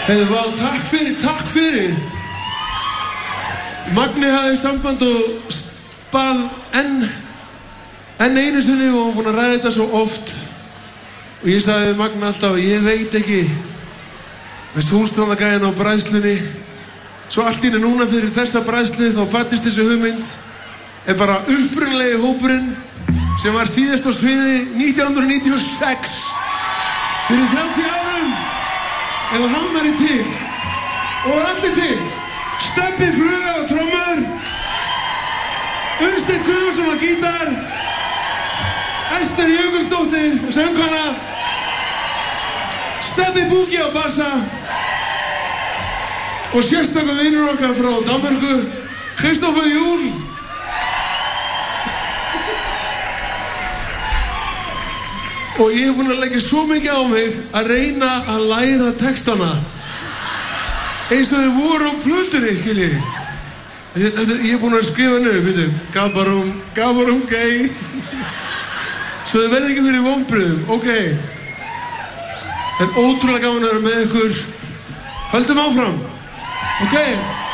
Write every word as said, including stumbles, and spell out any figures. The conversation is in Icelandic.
Heiðu, vá, takk fyrir, takk fyrir. Magni hafði samband og bað enn, enn einu sinni og hún búin að ræða þetta svo oft. Og ég sagði við Magna alltaf, ég veit ekki, veist hússtráðagæðin á bræðslunni. Svo allt í einu núna fyrir þessa bræðslu þá fæddist þessi hugmynd. Er bara upprunalegi hópurinn sem var síðast á sviði nítján hundruð níutíu og sex. Fyrir þrjátíu árum. Ef hann væri til. Og allir til. Stebbi Fluga á trommur. Unnsteinn Guðjónsson á gítar. Ester Jökulsdóttir á söngvana. Stebbi Búki á bassa. Og sérstakur vinur okkar frá Danmörku, Kristoffer Júl. Og ég hef búin að leggja svo mikið á mig að reyna að læra textana eins og þau voru á plötunni, skiljið. Ég hef búin að skrifa niður, veitum, gabarum, gabarum, gay. Svo þau verði ekki fyrir vonbrigðum, ok. Það er ótrúlega gaman að vera með ykkur. Höldum áfram, ok.